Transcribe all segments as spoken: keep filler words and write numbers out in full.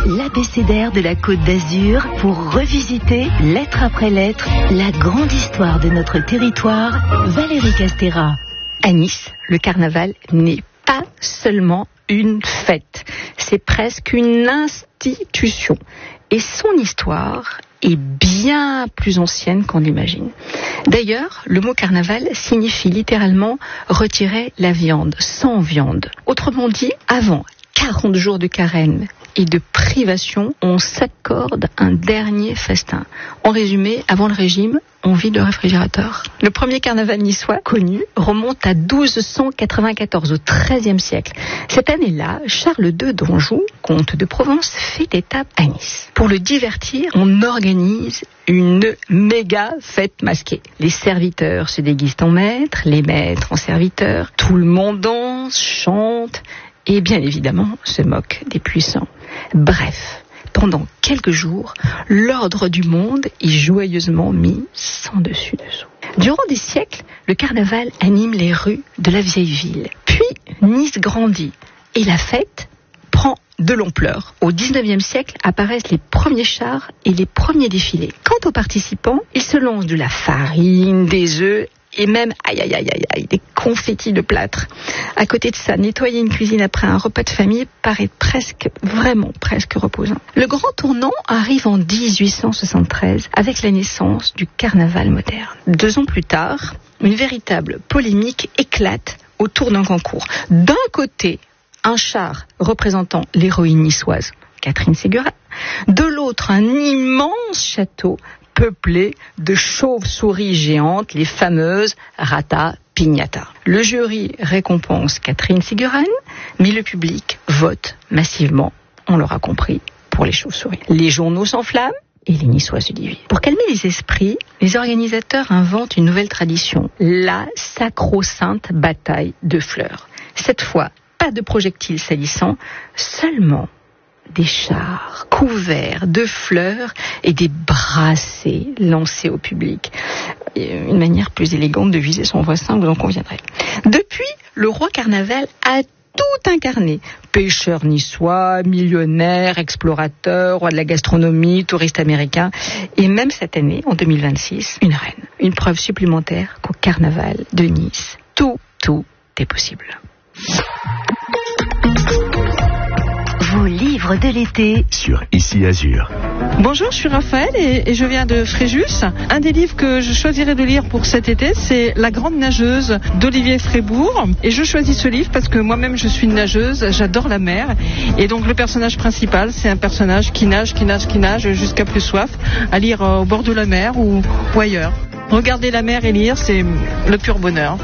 L'abécédaire de la Côte d'Azur pour revisiter, lettre après lettre, la grande histoire de notre territoire. Valérie Castéra. À Nice, le carnaval n'est pas seulement une fête, c'est presque une institution. Et son histoire est bien plus ancienne qu'on l'imagine. D'ailleurs, le mot carnaval signifie littéralement retirer la viande, sans viande. Autrement dit, avant quarante jours de carême et de privation, on s'accorde un dernier festin. En résumé, avant le régime, on vide le réfrigérateur. Le premier carnaval niçois connu remonte à douze cent quatre-vingt-quatorze, au treizième siècle. Cette année-là, Charles deux d'Anjou, comte de Provence, fait étape à Nice. Pour le divertir, on organise une méga fête masquée. Les serviteurs se déguisent en maîtres, les maîtres en serviteurs. Tout le monde danse, chante et bien évidemment se moque des puissants. Bref, pendant quelques jours, l'ordre du monde est joyeusement mis sans dessus-dessous. Durant des siècles, le carnaval anime les rues de la vieille ville. Puis, Nice grandit et la fête prend de l'ampleur. Au dix-neuvième siècle apparaissent les premiers chars et les premiers défilés. Quant aux participants, ils se lancent de la farine, des œufs et même, aïe aïe aïe aïe aïe, des confettis de plâtre. À côté de ça, nettoyer une cuisine après un repas de famille paraît presque, vraiment presque reposant. Le grand tournant arrive en dix-huit cent soixante-treize avec la naissance du carnaval moderne. Deux ans plus tard, une véritable polémique éclate autour d'un concours. D'un côté, un char représentant l'héroïne niçoise, Catherine Ségura. De l'autre, un immense château peuplé de chauves-souris géantes, les fameuses Rata Pignata. Le jury récompense Catherine Ségurane, mais le public vote massivement, on l'aura compris, pour les chauves-souris. Les journaux s'enflamment et les Niçois se divisent. Pour calmer les esprits, les organisateurs inventent une nouvelle tradition, la sacro-sainte bataille de fleurs. Cette fois, pas de projectiles salissants, seulement des chars couverts de fleurs et des brassées lancées au public. Une manière plus élégante de viser son voisin, vous en conviendrez. Depuis, le roi carnaval a tout incarné. Pêcheur niçois, millionnaire, explorateur, roi de la gastronomie, touriste américain. Et même cette année, en deux mille vingt-six, une reine. Une preuve supplémentaire qu'au carnaval de Nice, tout, tout est possible. Vos livres de l'été sur Ici Azur. Bonjour, je suis Raphaël et, et je viens de Fréjus. Un des livres que je choisirais de lire pour cet été, c'est La Grande Nageuse d'Olivier Frébourg. Et je choisis ce livre parce que moi-même je suis une nageuse, j'adore la mer. Et donc le personnage principal, c'est un personnage qui nage, qui nage, qui nage jusqu'à plus soif, à lire au bord de la mer ou, ou ailleurs. Regarder la mer et lire, c'est le pur bonheur.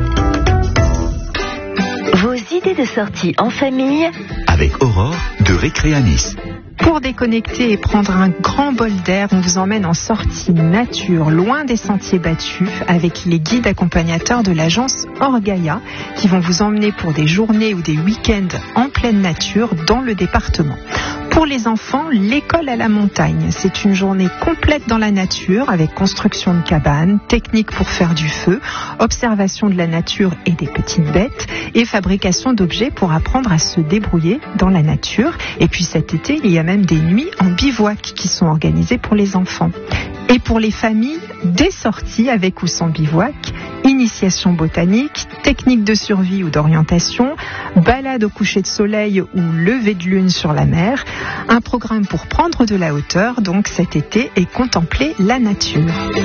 Vos idées de sortie en famille avec Aurore de Récréa Nice. Pour déconnecter et prendre un grand bol d'air, on vous emmène en sortie nature, loin des sentiers battus, avec les guides accompagnateurs de l'agence Orgaia, qui vont vous emmener pour des journées ou des week-ends en pleine nature dans le département. Pour les enfants, l'école à la montagne, c'est une journée complète dans la nature avec construction de cabanes, techniques pour faire du feu, observation de la nature et des petites bêtes et fabrication d'objets pour apprendre à se débrouiller dans la nature. Et puis cet été, il y a même des nuits en bivouac qui sont organisées pour les enfants. Et pour les familles, des sorties avec ou sans bivouac, initiation botanique, technique de survie ou d'orientation, balade au coucher de soleil ou lever de lune sur la mer, un programme pour prendre de la hauteur donc cet été et contempler la nature.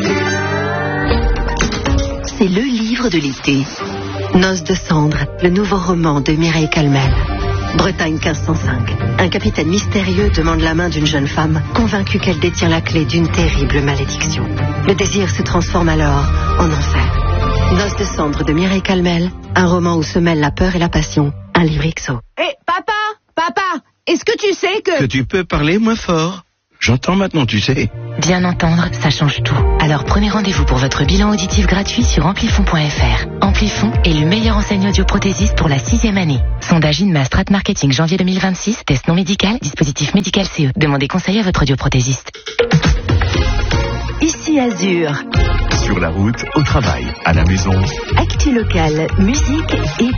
C'est le livre de l'été. Noces de cendres, le nouveau roman de Mireille Calmel. Bretagne quinze cent cinq. Un capitaine mystérieux demande la main d'une jeune femme, convaincue qu'elle détient la clé d'une terrible malédiction. Le désir se transforme alors en enfer. Noces de cendres de Mireille Calmel, un roman où se mêlent la peur et la passion. Un livre X O. Hé, hey, papa, papa, est-ce que tu sais que... Que tu peux parler moins fort. J'entends maintenant, tu sais. Bien entendre, ça change tout. Alors prenez rendez-vous pour votre bilan auditif gratuit sur amplifon point f r. Amplifon est le meilleur enseigne audioprothésiste pour la sixième année. Sondage INMA Strat Marketing janvier deux mille vingt-six, test non médical, dispositif médical C E. Demandez conseil à votre audioprothésiste. Ici Azur. Sur la route, au travail, à la maison. Actu locale, musique et